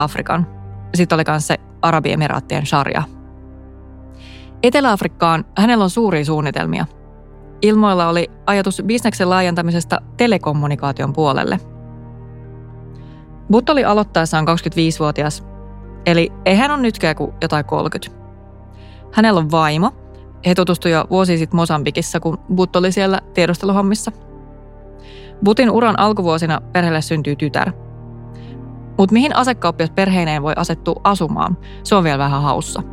Afrikan. Sitten oli myös se Arabiemiraattien sharia. Etelä-Afrikkaan hänellä on suuria suunnitelmia. Ilmoilla oli ajatus bisneksen laajentamisesta telekommunikaation puolelle. But oli aloittaessaan 25-vuotias, eli ei hän ole nytkään kuin jotain 30. Hänellä on vaimo. He tutustuivat jo vuosia sitten Mosambikissa, kun But oli siellä tiedusteluhommissa. Butin uran alkuvuosina perheelle syntyy tytär. Mutta mihin asekauppias perheineen voi asettua asumaan, se on vielä vähän haussa.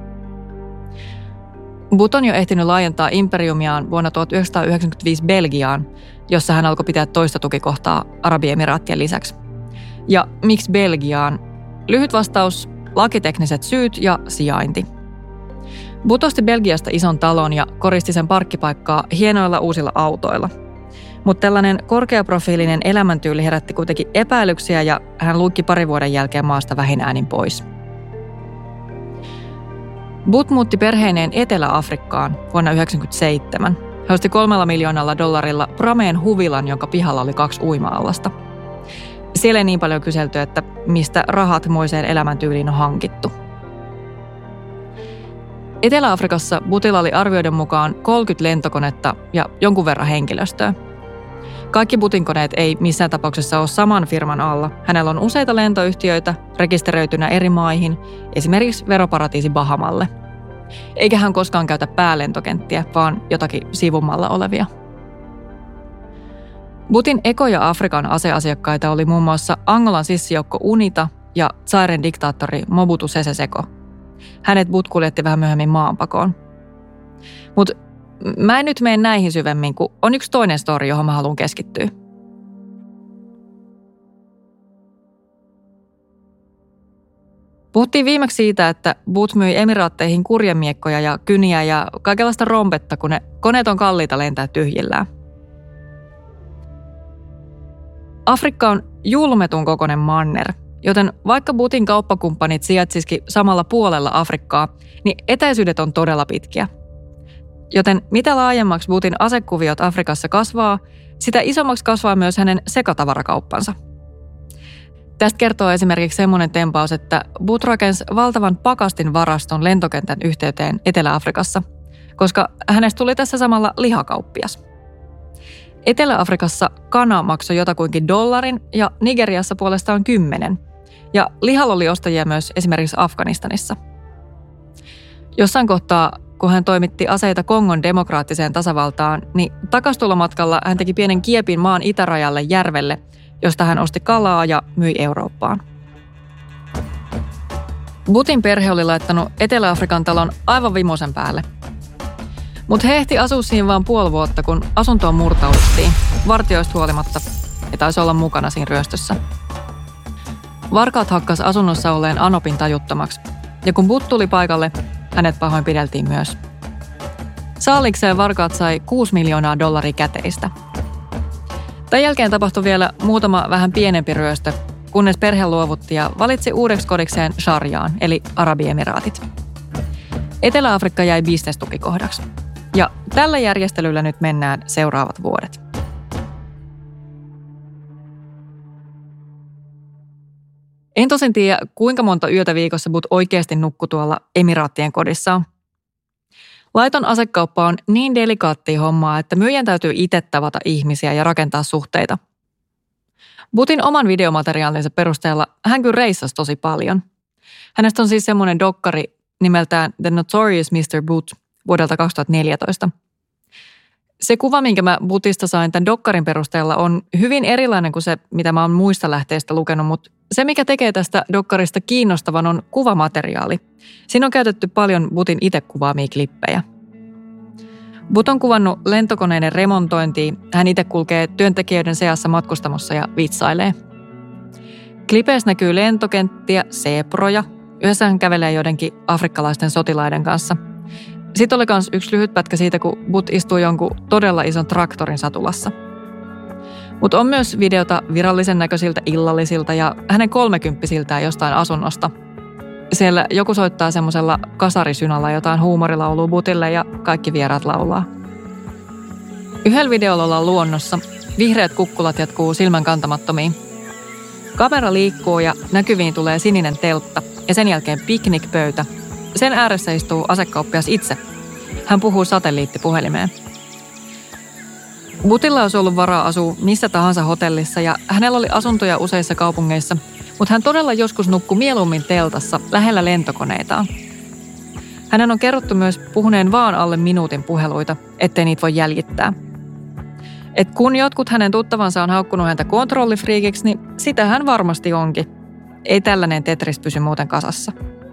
But on jo ehtinyt laajentaa imperiumiaan vuonna 1995 Belgiaan, jossa hän alkoi pitää toista tukikohtaa Arabiemiraattien lisäksi. Ja miksi Belgiaan? Lyhyt vastaus, lakitekniset syyt ja sijainti. But osti Belgiasta ison talon ja koristi sen parkkipaikkaa hienoilla uusilla autoilla. Mutta tällainen korkeaprofiilinen elämäntyyli herätti kuitenkin epäilyksiä ja hän luikki parin vuoden jälkeen maasta vähin äänin pois. But muutti perheineen Etelä-Afrikkaan vuonna 1997. Hän osti $3 miljoonalla Prameen huvilan, jonka pihalla oli 2 uima-allasta. Siellä ei niin paljon kyselty, että mistä rahat moiseen elämäntyyliin on hankittu. Etelä-Afrikassa Butilla oli arvioiden mukaan 30 lentokonetta ja jonkun verran henkilöstöä. Kaikki Butin koneet ei missään tapauksessa ole saman firman alla. Hänellä on useita lentoyhtiöitä rekisteröitynä eri maihin, esimerkiksi veroparatiisi Bahamalle. Eikä hän koskaan käytä päälentokenttiä, vaan jotakin sivummalla olevia. Butin ekoja Afrikan aseasiakkaita oli muun muassa Angolan sissijoukko UNITA ja Zairen diktaattori Mobutu Sese Seko. Hänet But kuljetti vähän myöhemmin maanpakoon. Mutta mä en nyt mene näihin syvemmin, kun on yksi toinen story, johon mä haluan keskittyä. Puhuttiin viimeksi siitä, että But myi emiraatteihin kurjemiekkoja ja kyniä ja kaikenlaista rompetta, kun ne koneet on kalliita lentää tyhjillään. Afrikka on julmetun kokoinen manner, joten vaikka Butin kauppakumppanit sijaitsisikin samalla puolella Afrikkaa, niin etäisyydet on todella pitkiä. Joten mitä laajemmaksi Butin asekuviot Afrikassa kasvaa, sitä isommaksi kasvaa myös hänen sekatavarakauppansa. Tästä kertoo esimerkiksi semmoinen tempaus, että But rakensi valtavan pakastinvaraston lentokentän yhteyteen Etelä-Afrikassa, koska hänestä tuli tässä samalla lihakauppias. Etelä-Afrikassa kana maksoi jotakuinkin $1 ja Nigeriassa puolestaan 10. Ja lihalla oli ostajia myös esimerkiksi Afganistanissa. Jossain kohtaa, kun hän toimitti aseita Kongon demokraattiseen tasavaltaan, niin takastulomatkalla hän teki pienen kiepin maan itärajalle järvelle, josta hän osti kalaa ja myi Eurooppaan. Butin perhe oli laittanut Etelä-Afrikan talon aivan vimosen päälle. Mutta he ehti asua siinä vain puoli vuotta, kun asuntoon murtauduttiin, vartijoista huolimatta, ja taisi olla mukana siinä ryöstössä. Varkaat hakkas asunnossa olleen Anopin tajuttomaksi, ja kun But tuli paikalle, hänet pahoinpideltiin myös. Saalikseen varkaat sai $6 miljoonaa käteistä. Tämän jälkeen tapahtui vielä muutama vähän pienempi ryöstö, kunnes perhe luovutti ja valitsi uudeksi kodikseen Shariaan, eli Arabiemiraatit. Etelä-Afrikka jäi bisnestukikohdaksi. Ja tällä järjestelyllä nyt mennään seuraavat vuodet. En tosin tiedä, kuinka monta yötä viikossa But oikeasti nukkui tuolla Emiraattien kodissaan. Laiton asekauppa on niin delikaattia hommaa, että myyjän täytyy itse tavata ihmisiä ja rakentaa suhteita. Butin oman videomateriaalinsa perusteella hän kyllä reissasi tosi paljon. Hänestä on siis semmoinen dokkari nimeltään The Notorious Mr. But vuodelta 2014. Se kuva, minkä mä Butista sain tämän dokkarin perusteella, on hyvin erilainen kuin se, mitä mä oon muista lähteistä lukenut, mutta se, mikä tekee tästä dokkarista kiinnostavan, on kuvamateriaali. Siinä on käytetty paljon Butin itse kuvaamia klippejä. But on kuvannut lentokoneiden remontointia, hän itse kulkee työntekijöiden seassa matkustamossa ja vitsailee. Klipeissä näkyy lentokenttiä, seeproja, yhdessä hän kävelee joidenkin afrikkalaisten sotilaiden kanssa. Sitten oli myös yksi lyhyt pätkä siitä, kun But istuu jonkun todella ison traktorin satulassa. Mutta on myös videota virallisen näköisiltä illallisilta ja hänen 30-siltään jostain asunnosta. Siellä joku soittaa semmoisella kasarisynalla jotain huumorilaulua Butille ja kaikki vieraat laulaa. Yhdellä videolla ollaan luonnossa. Vihreät kukkulat jatkuu silmän kantamattomiin. Kamera liikkuu ja näkyviin tulee sininen teltta ja sen jälkeen piknikpöytä. Sen ääressä istuu asekauppias itse. Hän puhuu satelliittipuhelimeen. Buttilla olisi ollut varaa asua missä tahansa hotellissa ja hänellä oli asuntoja useissa kaupungeissa, mutta hän todella joskus nukkui mieluummin teltassa lähellä lentokoneitaan. Hänen on kerrottu myös puhuneen vaan alle minuutin puheluita, ettei niitä voi jäljittää. Et kun jotkut hänen tuttavansa on haukkunut häntä kontrollifriikiksi, niin sitä hän varmasti onkin. Ei tällainen Tetris pysy muuten kasassa.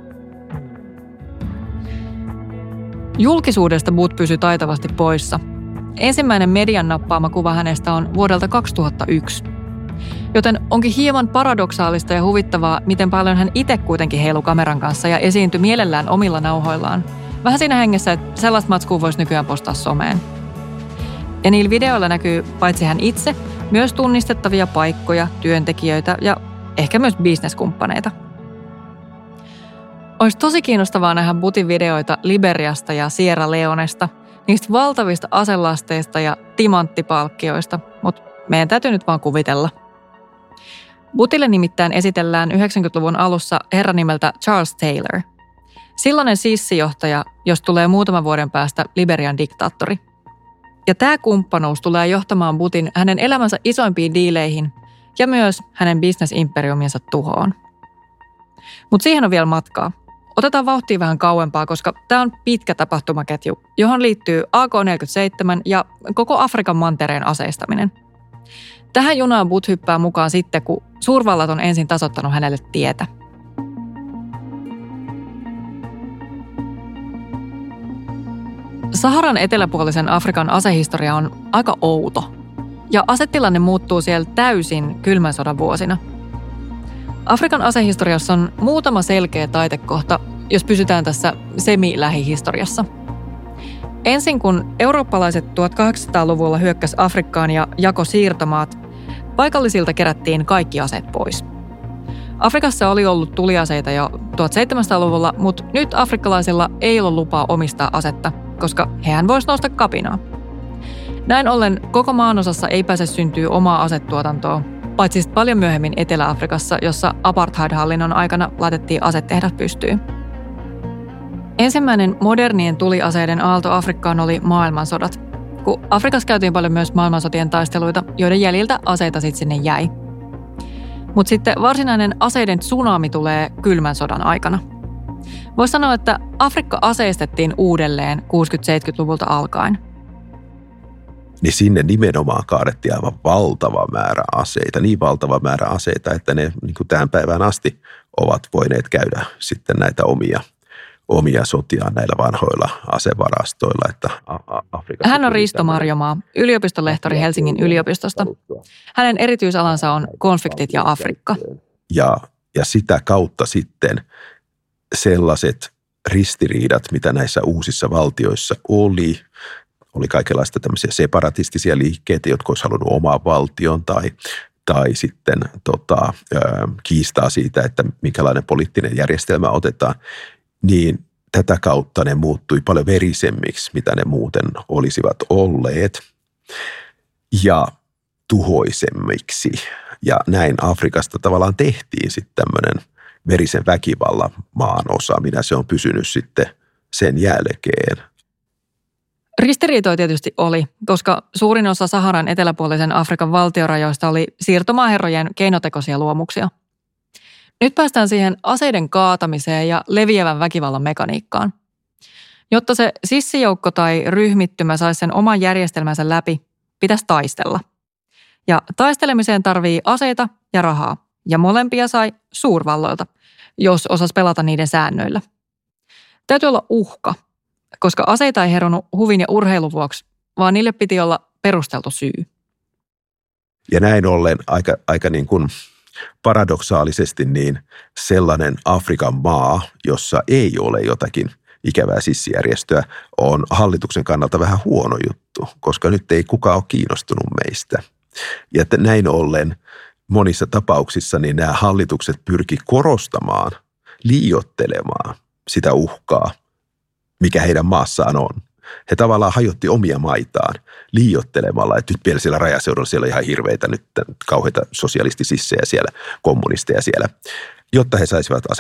Julkisuudesta Butt pysyi taitavasti poissa. Ensimmäinen median nappaama kuva hänestä on vuodelta 2001. Joten onkin hieman paradoksaalista ja huvittavaa, miten paljon hän itse kuitenkin heilu kameran kanssa ja esiintyi mielellään omilla nauhoillaan. Vähän siinä hengessä, että sellaista matskua voisi nykyään postaa someen. Ja niillä videoilla näkyy paitsi hän itse, myös tunnistettavia paikkoja, työntekijöitä ja ehkä myös bisneskumppaneita. Olisi tosi kiinnostavaa nähdä Buttin videoita Liberiasta ja Sierra Leonesta, niistä valtavista aselasteista ja timanttipalkkioista, mutta meidän täytyy nyt vaan kuvitella. Buttille nimittäin esitellään 90-luvun alussa herran nimeltä Charles Taylor. Silloinen sissijohtaja, jos tulee muutaman vuoden päästä Liberian diktaattori. Ja tämä kumppanuus tulee johtamaan Buttin hänen elämänsä isoimpiin diileihin ja myös hänen bisnesimperiumiensa tuhoon. Mutta siihen on vielä matkaa. Otetaan vauhtia vähän kauempaa, koska tämä on pitkä tapahtumaketju, johon liittyy AK-47 ja koko Afrikan mantereen aseistaminen. Tähän junaan Butt hyppää mukaan sitten, kun suurvallat on ensin tasoittanut hänelle tietä. Saharan eteläpuolisen Afrikan asehistoria on aika outo. Ja asetilanne muuttuu siellä täysin kylmän sodan vuosina. Afrikan asehistoriassa on muutama selkeä taitekohta, jos pysytään tässä semi-lähihistoriassa. Ensin kun eurooppalaiset 1800-luvulla hyökkäsi Afrikkaan ja jako siirtomaat, paikallisilta kerättiin kaikki aseet pois. Afrikassa oli ollut tuliaseita jo 1700-luvulla, mutta nyt afrikkalaisilla ei ollut lupaa omistaa asetta, koska hehän vois nousta kapinaa. Näin ollen koko maanosassa ei pääse syntyä omaa asetuotantoa, paitsi paljon myöhemmin Etelä-Afrikassa, jossa apartheid-hallinnon aikana laitettiin asetehdas pystyyn. Ensimmäinen modernien tuliaseiden aalto Afrikkaan oli maailmansodat, kun Afrikassa käytiin paljon myös maailmansotien taisteluita, joiden jäljiltä aseita sitten sinne jäi. Mutta sitten varsinainen aseiden tsunami tulee kylmän sodan aikana. Voisi sanoa, että Afrikka aseistettiin uudelleen 60-70-luvulta alkaen. Niin sinne nimenomaan kaadettiin aivan valtava määrä aseita, niin valtava määrä aseita, että ne niin kuin tähän päivään asti ovat voineet käydä sitten näitä omia sotiaan näillä vanhoilla asevarastoilla. Että hän on Risto Marjomaa, yliopistolehtori Helsingin yliopistosta. Hänen erityisalansa on konfliktit ja Afrikka. Ja sitä kautta sitten sellaiset ristiriidat, mitä näissä uusissa valtioissa oli kaikenlaista tämmöisiä separatistisia liikkeitä, jotka olisi halunnut omaa valtion tai sitten kiistaa siitä, että minkälainen poliittinen järjestelmä otetaan, niin tätä kautta ne muuttui paljon verisemmiksi, mitä ne muuten olisivat olleet, ja tuhoisemmiksi. Ja näin Afrikasta tavallaan tehtiin sitten tämmöinen verisen väkivallan maanosa, minä se on pysynyt sitten sen jälkeen. Ristiriitoja tietysti oli, koska suurin osa Saharan eteläpuolisen Afrikan valtiorajoista oli siirtomaaherrojen keinotekoisia luomuksia. Nyt päästään siihen aseiden kaatamiseen ja leviävän väkivallan mekaniikkaan. Jotta se sissijoukko tai ryhmittymä saisi sen oman järjestelmänsä läpi, pitäisi taistella. Ja taistelemiseen tarvii aseita ja rahaa, ja molempia sai suurvalloilta, jos osasi pelata niiden säännöillä. Täytyy olla uhka, koska aseita ei heronnut huvin ja urheilun vuoksi, vaan niille piti olla perusteltu syy. Ja näin ollen aika niin kuin paradoksaalisesti niin sellainen Afrikan maa, jossa ei ole jotakin ikävää sissijärjestöä, on hallituksen kannalta vähän huono juttu, koska nyt ei kukaan ole kiinnostunut meistä. Ja että näin ollen monissa tapauksissa niin nämä hallitukset pyrki korostamaan, liioittelemaan sitä uhkaa, mikä heidän maassaan on. He tavallaan hajotti omia maitaan liioittelemalla, että nyt vielä siellä rajaseudulla siellä on ihan hirveitä nyt kauheita sosialistisissejä siellä, kommunisteja siellä, jotta he saisivat